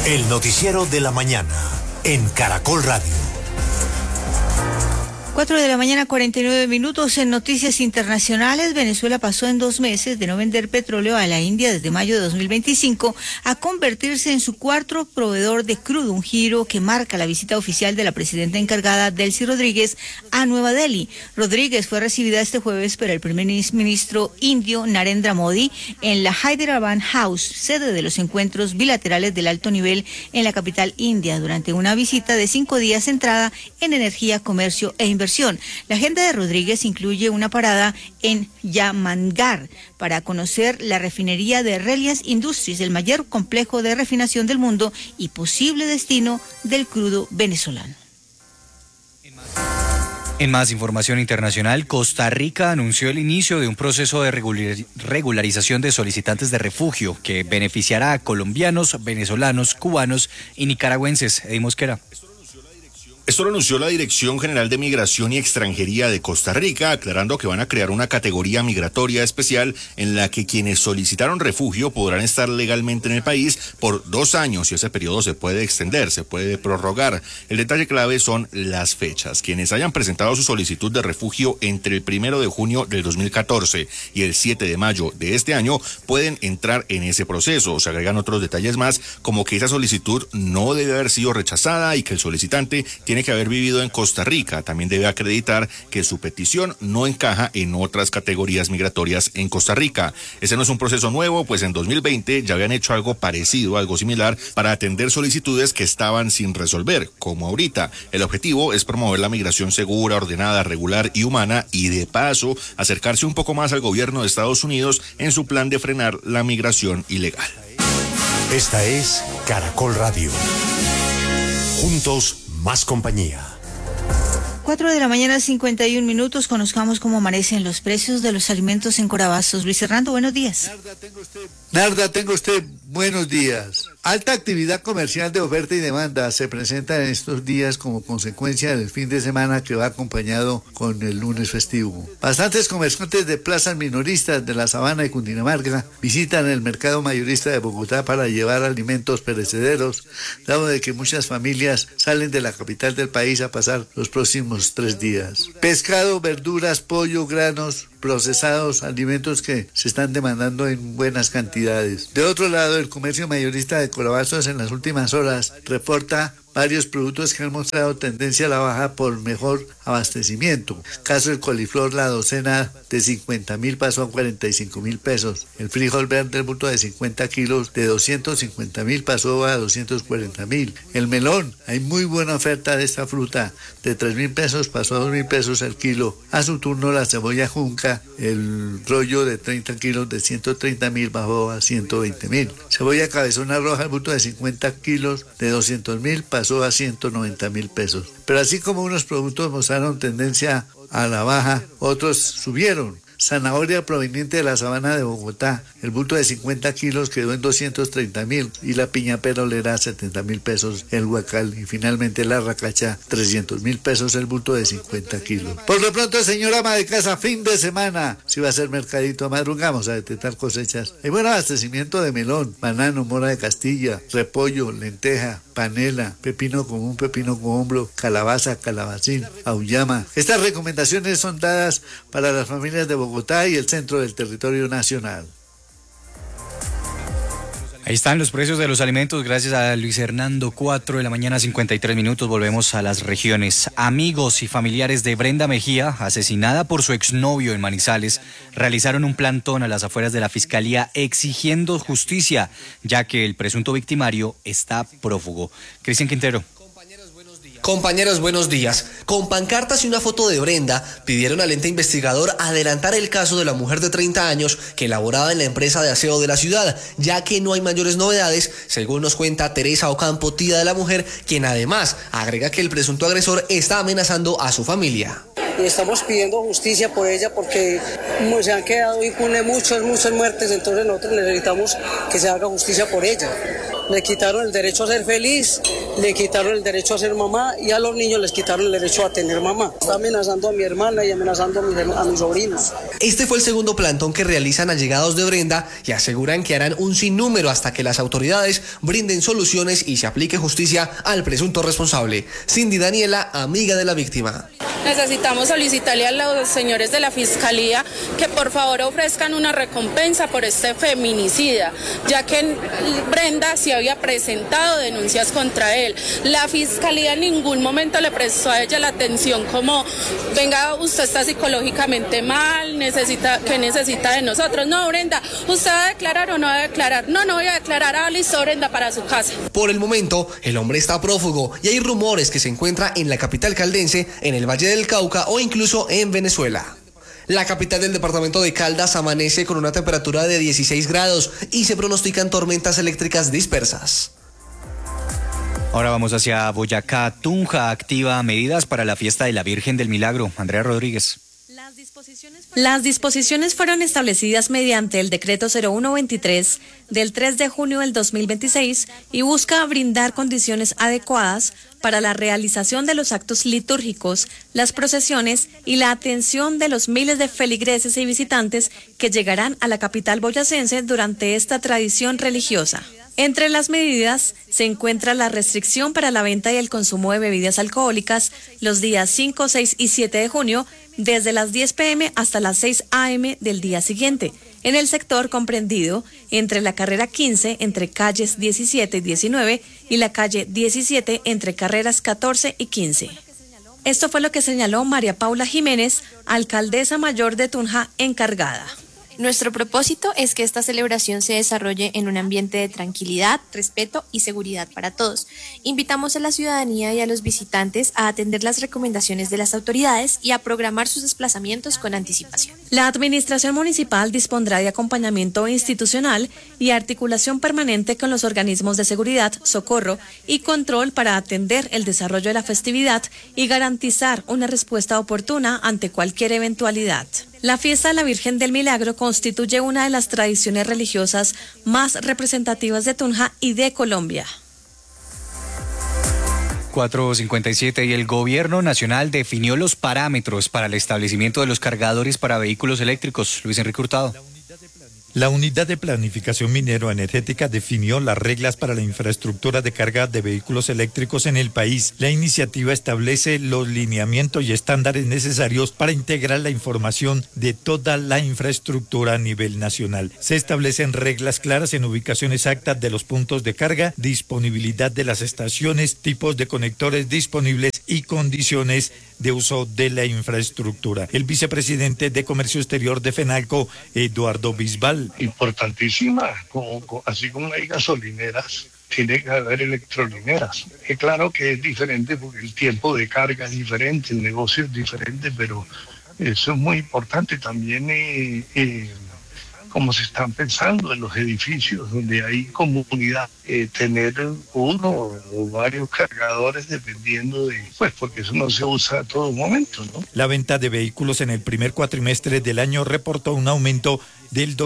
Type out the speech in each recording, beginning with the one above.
El noticiero de la mañana en Caracol Radio. 4 de la mañana, 49 minutos. En noticias internacionales, Venezuela pasó en 2 meses de no vender petróleo a la India desde mayo de 2025 a convertirse en su cuarto proveedor de crudo, un giro que marca la visita oficial de la presidenta encargada, Delcy Rodríguez, a Nueva Delhi. Rodríguez fue recibida este jueves por el primer ministro indio Narendra Modi en la Hyderabad House, sede de los encuentros bilaterales del alto nivel en la capital india, durante una visita de 5 días centrada en energía, comercio e inversión. La agenda de Rodríguez incluye una parada en Yamangar para conocer la refinería de Reliance Industries, el mayor complejo de refinación del mundo y posible destino del crudo venezolano. En más información internacional, Costa Rica anunció el inicio de un proceso de regularización de solicitantes de refugio que beneficiará a colombianos, venezolanos, cubanos y nicaragüenses. Eddie Mosquera. Esto lo anunció la Dirección General de Migración y Extranjería de Costa Rica, aclarando que van a crear una categoría migratoria especial en la que quienes solicitaron refugio podrán estar legalmente en el país por 2 años y ese periodo se puede extender, se puede prorrogar. El detalle clave son las fechas. Quienes hayan presentado su solicitud de refugio entre el 1 de junio del 2014 y el 7 de mayo de este año pueden entrar en ese proceso. Se agregan otros detalles más, como que esa solicitud no debe haber sido rechazada y que el solicitante tiene que haber vivido en Costa Rica. También debe acreditar que su petición no encaja en otras categorías migratorias en Costa Rica. Ese no es un proceso nuevo, pues en 2020 ya habían hecho algo parecido, algo similar, para atender solicitudes que estaban sin resolver, como ahorita. El objetivo es promover la migración segura, ordenada, regular y humana y de paso acercarse un poco más al gobierno de Estados Unidos en su plan de frenar la migración ilegal. Esta es Caracol Radio. Juntos, más compañía. 4 de la mañana, 51 minutos. Conozcamos cómo amanecen los precios de los alimentos en Corabastos. Luis Hernando, buenos días. Narda, tenga usted buenos días. Alta actividad comercial de oferta y demanda se presenta en estos días como consecuencia del fin de semana que va acompañado con el lunes festivo. Bastantes comerciantes de plazas minoristas de la Sabana y Cundinamarca visitan el mercado mayorista de Bogotá para llevar alimentos perecederos, dado de que muchas familias salen de la capital del país a pasar los próximos 3 días. Pescado, verduras, pollo, granos, procesados, alimentos que se están demandando en buenas cantidades. De otro lado, el comercio mayorista de Corabastos en las últimas horas reporta varios productos que han mostrado tendencia a la baja por mejor abastecimiento. Caso del coliflor, la docena de 50.000 pasó a 45.000 pesos. El frijol verde, el bulto de 50 kilos, de 250.000 pasó a 240.000. El melón, hay muy buena oferta de esta fruta, de 3.000 pesos pasó a 2.000 pesos el kilo. A su turno, la cebolla junca, el rollo de 30 kilos de 130.000 bajó a 120.000. Cebolla cabezona roja, el bulto de 50 kilos, de 200.000 pasó a 190.000 pesos. Pero así como unos productos mostraron tendencia a la baja, otros subieron. Zanahoria proveniente de la Sabana de Bogotá, el bulto de 50 kilos quedó en 230.000 y la piña perolera 70.000 pesos el huacal y finalmente la racacha 300.000 pesos el bulto de 50 kilos. Por lo pronto, señora ama de casa, fin de semana, si va a ser mercadito, madrugamos a detectar cosechas. Hay buen abastecimiento de melón, banano, mora de Castilla, repollo, lenteja, panela, pepino común, pepino cohombro, calabaza, calabacín, auyama. Estas recomendaciones son dadas para las familias de Bogotá y el centro del territorio nacional. Ahí están los precios de los alimentos, gracias a Luis Hernando. 4 de la mañana, 53 minutos, volvemos a las regiones. Amigos y familiares de Brenda Mejía, asesinada por su exnovio en Manizales, realizaron un plantón a las afueras de la Fiscalía exigiendo justicia, ya que el presunto victimario está prófugo. Cristian Quintero. Compañeros, buenos días. Con pancartas y una foto de Brenda, pidieron al ente investigador adelantar el caso de la mujer de 30 años que laboraba en la empresa de aseo de la ciudad, ya que no hay mayores novedades, según nos cuenta Teresa Ocampo, tía de la mujer, quien además agrega que el presunto agresor está amenazando a su familia. Y estamos pidiendo justicia por ella porque se han quedado impunes muchas muertes, entonces nosotros necesitamos que se haga justicia por ella. le quitaron el derecho a ser feliz, le quitaron el derecho a ser mamá y a los niños les quitaron el derecho a tener mamá. Está amenazando a mi hermana y amenazando a mis sobrinos. Este fue el segundo plantón que realizan allegados de Brenda y aseguran que harán un sinnúmero hasta que las autoridades brinden soluciones y se aplique justicia al presunto responsable. Cindy Daniela, amiga de la víctima. Necesitamos solicitarle a los señores de la Fiscalía que por favor ofrezcan una recompensa por este feminicida, ya que Brenda se había presentado denuncias contra él. La Fiscalía en ningún momento le prestó a ella la atención como, venga, usted está psicológicamente mal, ¿qué necesita de nosotros? No, Brenda, ¿usted va a declarar o no va a declarar? No voy a declarar, listo, Brenda, para su casa. Por el momento, el hombre está prófugo y hay rumores que se encuentra en la capital caldense, en el Valle del Cauca o incluso en Venezuela. La capital del departamento de Caldas amanece con una temperatura de 16 grados y se pronostican tormentas eléctricas dispersas. Ahora vamos hacia Boyacá. Tunja activa medidas para la fiesta de la Virgen del Milagro. Andrea Rodríguez. Las disposiciones fueron establecidas mediante el decreto 0123 del 3 de junio del 2026 y busca brindar condiciones adecuadas para la realización de los actos litúrgicos, las procesiones y la atención de los miles de feligreses y visitantes que llegarán a la capital boyacense durante esta tradición religiosa. Entre las medidas se encuentra la restricción para la venta y el consumo de bebidas alcohólicas los días 5, 6 y 7 de junio, desde las 10 p.m. hasta las 6 a.m. del día siguiente, en el sector comprendido entre la carrera 15 entre calles 17 y 19 y la calle 17 entre carreras 14 y 15. Esto fue lo que señaló María Paula Jiménez, alcaldesa mayor de Tunja encargada. Nuestro propósito es que esta celebración se desarrolle en un ambiente de tranquilidad, respeto y seguridad para todos. Invitamos a la ciudadanía y a los visitantes a atender las recomendaciones de las autoridades y a programar sus desplazamientos con anticipación. La administración municipal dispondrá de acompañamiento institucional y articulación permanente con los organismos de seguridad, socorro y control para atender el desarrollo de la festividad y garantizar una respuesta oportuna ante cualquier eventualidad. La fiesta de la Virgen del Milagro constituye una de las tradiciones religiosas más representativas de Tunja y de Colombia. 4:57 y el Gobierno Nacional definió los parámetros para el establecimiento de los cargadores para vehículos eléctricos. Luis Enrique Hurtado. La Unidad de Planificación Minero-Energética definió las reglas para la infraestructura de carga de vehículos eléctricos en el país. La iniciativa establece los lineamientos y estándares necesarios para integrar la información de toda la infraestructura a nivel nacional. Se establecen reglas claras en ubicación exacta de los puntos de carga, disponibilidad de las estaciones, tipos de conectores disponibles y condiciones de uso de la infraestructura. El vicepresidente de Comercio Exterior de FENALCO, Eduardo Bisbal. Importantísima, así como hay gasolineras, tiene que haber electrolineras. Es claro que es diferente porque el tiempo de carga es diferente, el negocio es diferente, pero eso es muy importante también. Como se están pensando en los edificios donde hay comunidad, tener uno o varios cargadores dependiendo de, porque eso no se usa a todo momento, ¿no? La venta de vehículos en el primer cuatrimestre del año reportó un aumento del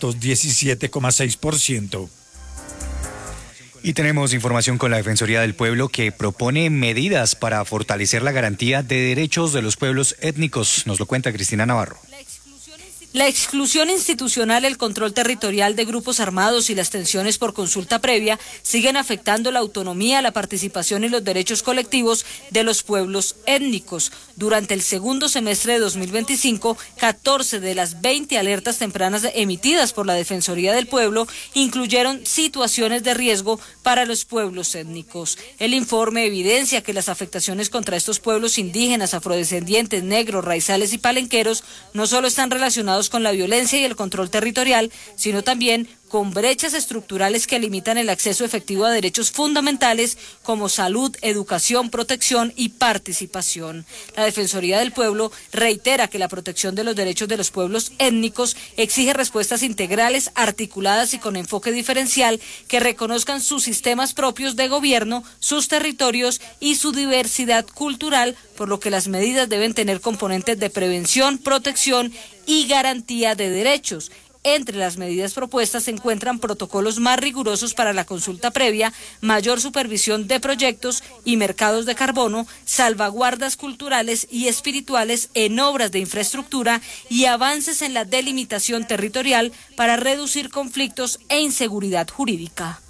217,6%. Y tenemos información con la Defensoría del Pueblo que propone medidas para fortalecer la garantía de derechos de los pueblos étnicos. Nos lo cuenta Cristina Navarro. La exclusión institucional, el control territorial de grupos armados y las tensiones por consulta previa siguen afectando la autonomía, la participación y los derechos colectivos de los pueblos étnicos. Durante el segundo semestre de 2025, 14 de las 20 alertas tempranas emitidas por la Defensoría del Pueblo incluyeron situaciones de riesgo para los pueblos étnicos. El informe evidencia que las afectaciones contra estos pueblos indígenas, afrodescendientes, negros, raizales y palenqueros no solo están relacionados con la violencia y el control territorial, sino también con brechas estructurales que limitan el acceso efectivo a derechos fundamentales como salud, educación, protección y participación. La Defensoría del Pueblo reitera que la protección de los derechos de los pueblos étnicos exige respuestas integrales, articuladas y con enfoque diferencial que reconozcan sus sistemas propios de gobierno, sus territorios y su diversidad cultural, por lo que las medidas deben tener componentes de prevención, protección y garantía de derechos. Entre las medidas propuestas se encuentran protocolos más rigurosos para la consulta previa, mayor supervisión de proyectos y mercados de carbono, salvaguardas culturales y espirituales en obras de infraestructura y avances en la delimitación territorial para reducir conflictos e inseguridad jurídica.